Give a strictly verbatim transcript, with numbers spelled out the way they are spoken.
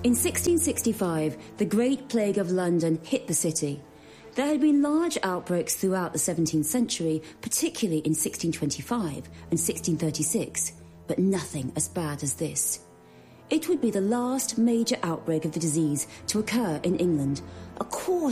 In sixteen sixty-five, the Great Plague of London hit the city. There had been large outbreaks throughout the seventeenth century, particularly in sixteen twenty-five and sixteen thirty-six, but nothing as bad as this. It would be the last major outbreak of the disease to occur in England. A quarter